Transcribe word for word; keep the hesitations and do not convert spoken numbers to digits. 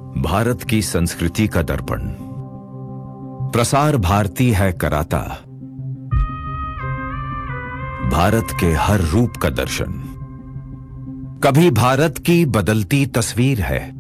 भारत की संस्कृति का दर्पण। प्रसार भारती है कराता, भारत के हर रूप का दर्शन। कभी भारत की बदलती तस्वीर है,